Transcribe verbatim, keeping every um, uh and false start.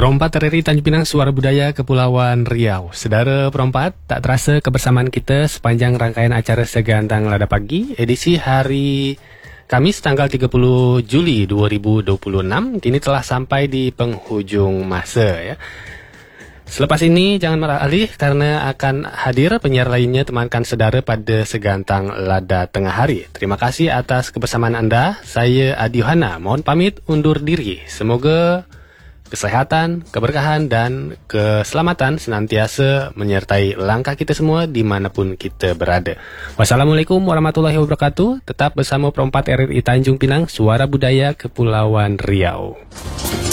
Perompat R R I Tanjung Pinang, Suara Budaya Kepulauan Riau. Saudara perompat, tak terasa kebersamaan kita sepanjang rangkaian acara Segantang Lada Pagi, edisi hari Kamis tanggal tiga puluh Juli dua ribu dua puluh enam, kini telah sampai di penghujung masa ya. Selepas ini jangan beralih karena akan hadir penyiar lainnya temankan saudara pada Segantang Lada Tengah Hari. Terima kasih atas kebersamaan anda. Saya Adi Yohana, mohon pamit undur diri. Semoga kesehatan, keberkahan, dan keselamatan senantiasa menyertai langkah kita semua dimanapun kita berada. Wassalamualaikum warahmatullahi wabarakatuh. Tetap bersama Perompat R R I Tanjung Pinang, Suara Budaya Kepulauan Riau.